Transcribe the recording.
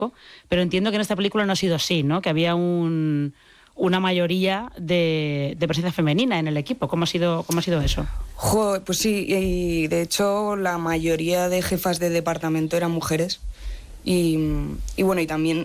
pero entiendo que en esta película no ha sido así, ¿no? Que había una mayoría de presencia femenina en el equipo. ¿Cómo ha sido eso? Pues sí, y de hecho la mayoría de jefas de departamento eran mujeres. Y bueno, y también